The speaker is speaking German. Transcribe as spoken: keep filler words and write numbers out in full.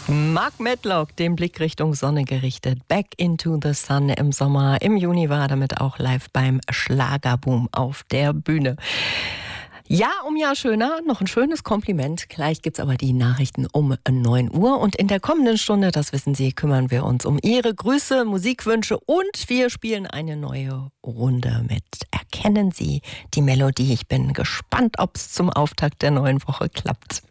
Mark Medlock, den Blick Richtung Sonne gerichtet. Back into the Sun im Sommer. Im Juni war er damit auch live beim Schlagerboom auf der Bühne. Jahr um Jahr schöner, noch ein schönes Kompliment. Gleich gibt's aber die Nachrichten um neun Uhr. Und in der kommenden Stunde, das wissen Sie, kümmern wir uns um Ihre Grüße, Musikwünsche und wir spielen eine neue Runde mit Erkennen Sie die Melodie. Ich bin gespannt, ob es zum Auftakt der neuen Woche klappt.